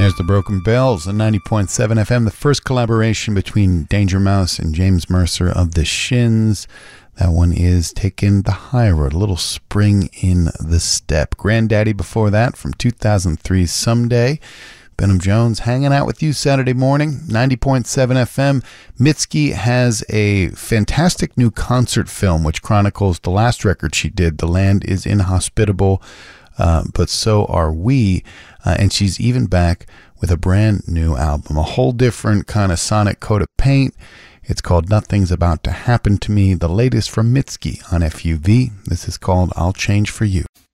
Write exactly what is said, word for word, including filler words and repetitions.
There's the Broken Bells on ninety point seven F M, the first collaboration between Danger Mouse and James Mercer of the Shins. That one is Taking the High Road, a little spring in the step. Granddaddy before that from two thousand three, Someday. Benham Jones hanging out with you Saturday morning, ninety point seven F M. Mitski has a fantastic new concert film which chronicles the last record she did, The Land is Inhospitable, uh, but so are we. Uh, and she's even back with a brand new album, a whole different kind of sonic coat of paint. It's called Nothing's About to Happen to Me, the latest from Mitski on F U V. This is called I'll Change for You.